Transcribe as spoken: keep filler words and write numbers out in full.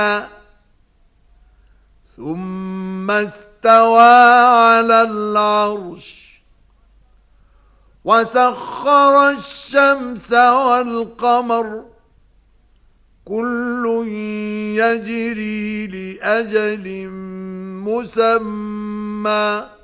ثم استوى على العرش وسخر الشمس والقمر كل يجري لأجل مسمى